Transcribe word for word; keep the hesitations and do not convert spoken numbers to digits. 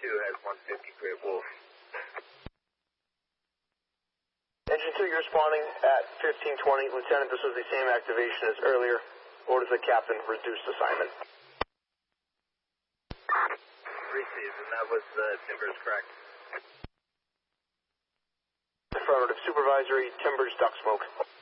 two has one fifty Great Wolf. Engine two, you're responding at fifteen twenty. Lieutenant, this was the same activation as earlier. Orders the captain, reduced assignment. Received, and that was the uh, timbers, correct? Affirmative. Supervisory, timbers, duck smoke.